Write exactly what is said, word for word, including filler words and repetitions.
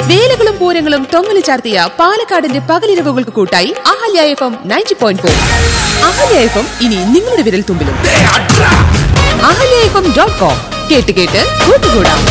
വേലകളും പൂരങ്ങളും തൊങ്ങലു ചാർത്തിയ പാലക്കാടിന്റെ പകലിരവുകൾക്ക് കൂട്ടായി Ahalya F M ninety point four. Ahalya F M ഇനി നിങ്ങളുടെ വിരൽ തുമ്പിലും. Ahalya F M dot com കേട്ട് കേട്ട് കൂട്ടുകൂടാം.